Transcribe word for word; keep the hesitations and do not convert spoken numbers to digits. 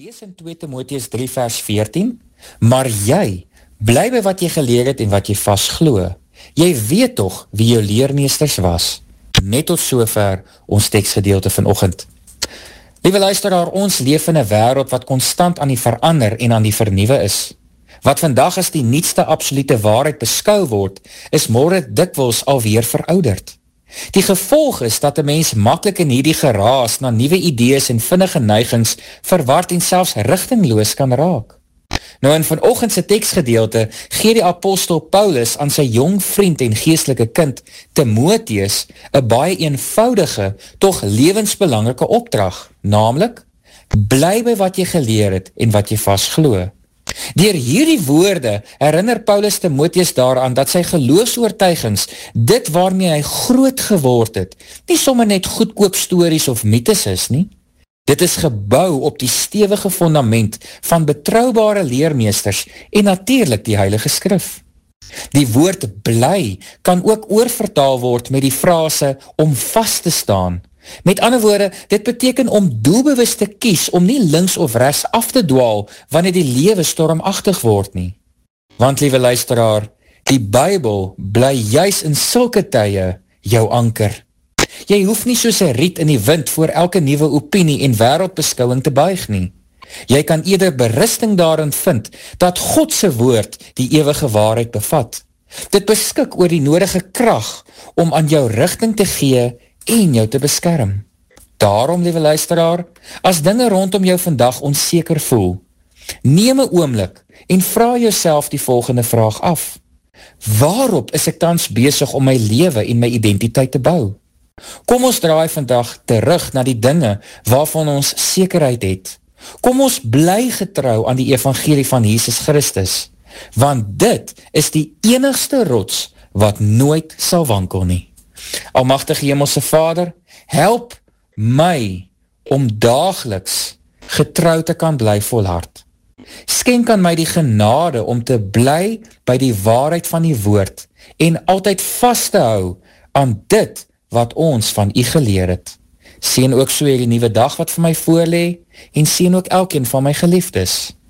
lees in twee Timoteus drie vers veertien, maar jy, bly by wat jy geleer het en wat jy vastglo. Jy weet toch wie jou leermeesters was. Net tot sover ons teksgedeelte vanoggend. Liewe luisteraar, ons leef in 'n wêreld wat konstant aan die verander en aan die vernuwe is. Wat vandag as die nuutste absolute waarheid beskou word, is môre dikwels alweer verouderd. Die gevolg is dat 'n mens maklik in hierdie geraas na nuwe idees en vinnige neigings verward en selfs rigtingloos kan raak. Nou in vanoggend se teksgedeelte gee die apostel Paulus aan sy jong vriend en geestelike kind Timoteus 'n baie eenvoudige, tog lewensbelangrike opdrag, naamlik: bly by wat jy geleer het en wat jy vasglo. Deur hierdie woorde herinner Paulus Timoteus daaraan dat sy geloofsoortuigings, dit waarmee hy groot geword het, nie sommer net goedkoop stories of mythes is nie. Dit is gebou op die stewige fondament van betroubare leermeesters en natuurlik die Heilige Skrif. Die woord bly kan ook oorvertaal word met die frase om vast te staan. Met ander woorde, dit beteken om doelbewus te kies om nie links of rechts af te dwaal wanneer die lewe stormagtig word nie. Want, liewe luisteraar, die Bybel bly juis in sulke tye jou anker. Jy hoef nie soos 'n riet in die wind voor elke nuwe opinie en wêreldbeskouing te buig nie. Jy kan eerder berusting daarin vind dat God se woord die ewige waarheid bevat. Dit beskik oor die nodige krag om aan jou rigting te gee en jou te beskerm. Daarom, liewe luisteraar, as dinge rondom jou vandag onseker voel, neem 'n oomblik en vra jouself die volgende vraag af. Waarop is ek tans besig om my lewe en my identiteit te bou? Kom ons draai vandag terug na die dinge waarvan ons sekerheid het. Kom ons bly getrou aan die evangelie van Jesus Christus, want dit is die enigste rots wat nooit sal wankel nie. Almagtige Hemelse Vader, help my om daagliks getrou te kan bly volhard. Skenk aan my die genade om te bly by die waarheid van die woord en altyd vast te hou aan dit wat ons van U geleer het. Seën ook so hierdie nuwe dag wat vir my voorlê en seën ook elkeen van my geliefdes.